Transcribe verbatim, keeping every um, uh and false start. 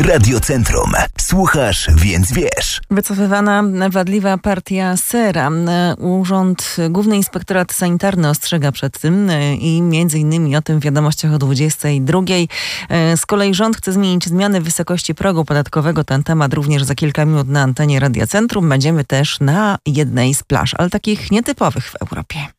Radiocentrum. Słuchasz, więc wiesz. Wycofywana wadliwa partia sera. Urząd Główny Inspektorat Sanitarny ostrzega przed tym i między innymi o tym w wiadomościach o dwudziestej drugiej. Z kolei rząd chce zmienić zmiany wysokości progu podatkowego. Ten temat również za kilka minut na antenie Radia Centrum. Będziemy też na jednej z plaż, ale takich nietypowych w Europie.